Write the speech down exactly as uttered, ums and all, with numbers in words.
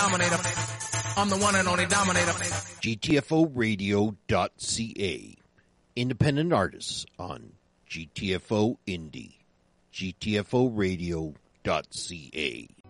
Dominator. I'm the one and only Dominator. G T F O radio dot C A. Independent artists on G T F O Indie. G T F O radio dot C A.